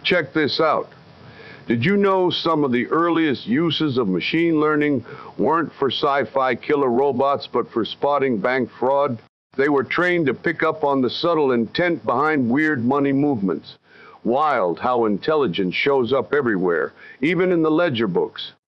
Check this out. Did you know some of the earliest uses of machine learning weren't for sci-fi killer robots, but for spotting bank fraud? They were trained to pick up on the subtle intent behind weird money movements. Wild how intelligence shows up everywhere, even in the ledger books.